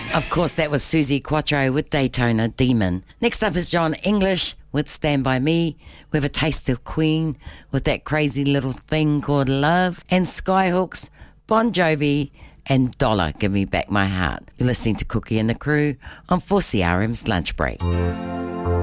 Of course, that was Susie Quattro with Daytona Demon. Next up is John English with Stand By Me. We have a taste of Queen with that crazy little thing called Love. And Skyhooks, Bon Jovi, and Dollar, Give Me Back My Heart. You're listening to Cookie and the Crew on 4CRM's Lunch Break.